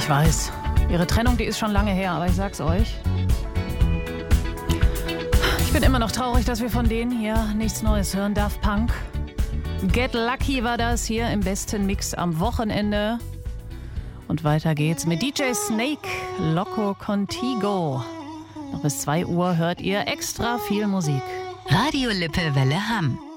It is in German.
Ich weiß, ihre Trennung, die ist schon lange her, aber ich sag's euch. Ich bin immer noch traurig, dass wir von denen hier nichts Neues hören. Daft Punk. Get Lucky war das hier im besten Mix am Wochenende. Und weiter geht's mit DJ Snake, Loco Contigo. Noch bis 2 Uhr hört ihr extra viel Musik. Radio Lippe Welle Hamm.